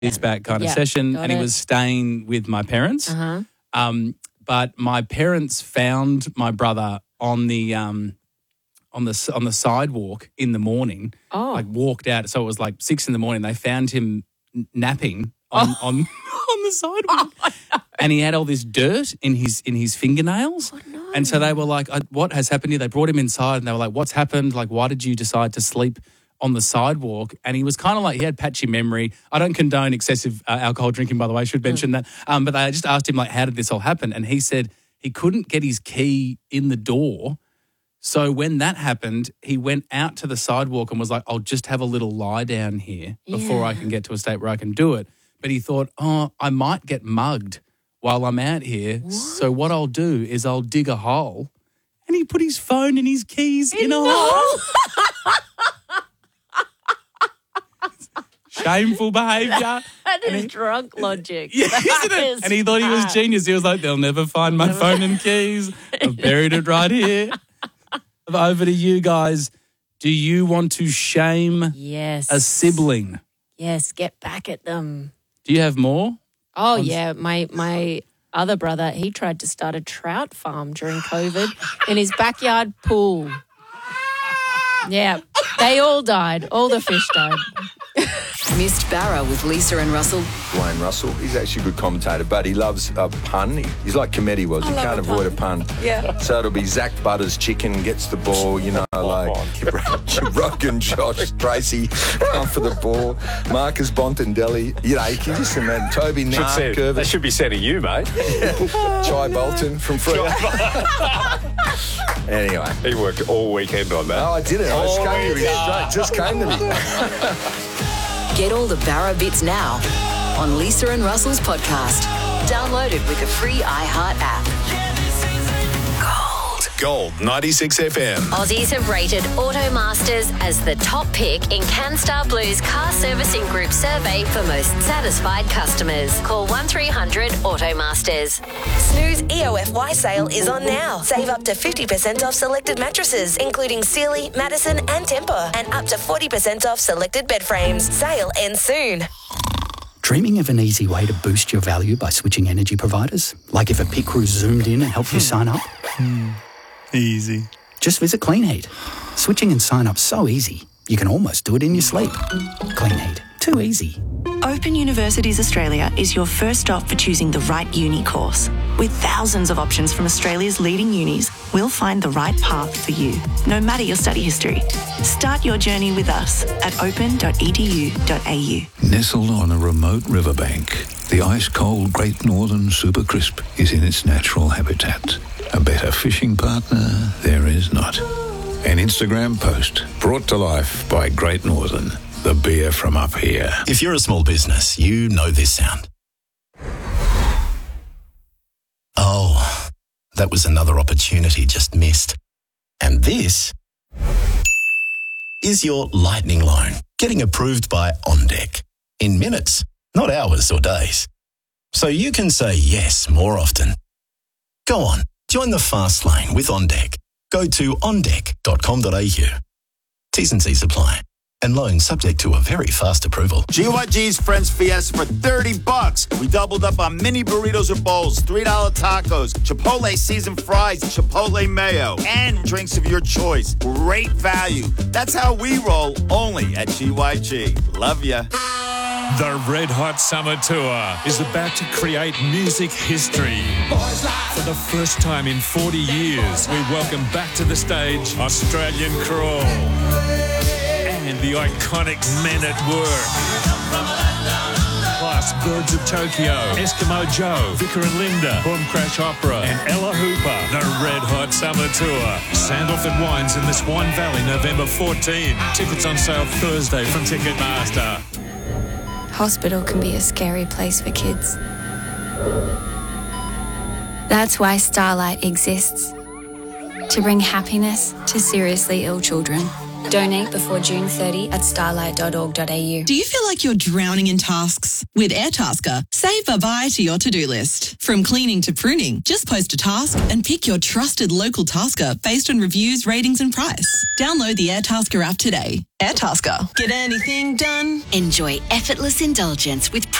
His back kind of session, and he was staying with my parents. But my parents found my brother on the sidewalk in the morning. Like walked out, so it was like 6 a.m. They found him napping on the sidewalk, and he had all this dirt in his fingernails. And so they were like, "What has happened here?" They brought him inside, and they were like, "What's happened? Like, why did you decide to sleep on the sidewalk?" And he was kind of like, he had patchy memory. I don't condone excessive alcohol drinking, by the way, I should mention that. But they just asked him, like, how did this all happen? And he said he couldn't get his key in the door. So when that happened, he went out to the sidewalk and was like, I'll just have a little lie down here before I can get to a state where I can do it. But he thought, I might get mugged while I'm out here. What? So what I'll do is I'll dig a hole. And he put his phone and his keys in a hole. Shameful behaviour. That is drunk logic. Yeah, isn't it? And he thought he was genius. He was like, they'll never find my phone and keys. I've buried it right here. Over to you guys. Do you want to shame a sibling? Yes, get back at them. Do you have more? Oh, yeah. My other brother, he tried to start a trout farm during COVID in his backyard pool. Yeah, they all died. All the fish died. Missed Barra with Lisa and Russell. Wayne Russell, he's actually a good commentator, but he loves a pun. He's like Cometti was. He can't avoid a pun. Yeah. So it'll be Zach Butters chicken gets the ball, Rogan, Josh, Tracy come for the ball, Marcus Bontendelli, you can just imagine Toby Nark. That should be said of you, mate. Chai Bolton from Freo. Anyway. He worked all weekend on that. No, I didn't. I just came to me. Get all the Barra bits now on Lisa and Russell's podcast. Download it with the free iHeart app. Gold 96 FM. Aussies have rated Automasters as the top pick in CanStar Blue's car servicing group survey for most satisfied customers. Call 1300 Automasters. Snooze EOFY sale is on now. Save up to 50% off selected mattresses, including Sealy, Madison and Tempur, and up to 40% off selected bed frames. Sale ends soon. Dreaming of an easy way to boost your value by switching energy providers? Like if a pit crew zoomed in and helped you sign up? Easy. Just visit Clean Heat. Switching and sign up so easy, you can almost do it in your sleep. Clean Heat. Too easy. Open Universities Australia is your first stop for choosing the right uni course. With thousands of options from Australia's leading unis, we'll find the right path for you, no matter your study history. Start your journey with us at open.edu.au. Nestled on a remote riverbank, the ice-cold Great Northern Super Crisp is in its natural habitat. A better fishing partner there is not. An Instagram post brought to life by Great Northern, the beer from up here. If you're a small business, you know this sound. Oh, that was another opportunity just missed. And this is your lightning loan, getting approved by OnDeck. In minutes, not hours or days. So you can say yes more often. Go on, join the fast lane with OnDeck. Go to ondeck.com.au. T's and C's apply. And loans subject to a very fast approval. GYG's French Fiesta for $30. We doubled up on mini burritos or bowls, $3 tacos, Chipotle seasoned fries, Chipotle mayo, and drinks of your choice. Great value. That's how we roll, only at GYG. Love ya. The Red Hot Summer Tour is about to create music history. For the first time in 40 years, we welcome back to the stage Australian Crawl and the iconic Men at Work. Plus Birds of Tokyo, Eskimo Joe, Vicar and Linda, Boom Crash Opera, and Ella Hooper. The Red Hot Summer Tour. Sandalford Wines in the Swan Valley, November 14. Tickets on sale Thursday from Ticketmaster. Hospital can be a scary place for kids. That's why Starlight exists. To bring happiness to seriously ill children. Donate before June 30 at starlight.org.au. Do you feel like you're drowning in tasks? With Airtasker, say bye-bye to your to-do list. From cleaning to pruning, just post a task and pick your trusted local tasker based on reviews, ratings and price. Download the Airtasker app today. Airtasker. Get anything done. Enjoy effortless indulgence with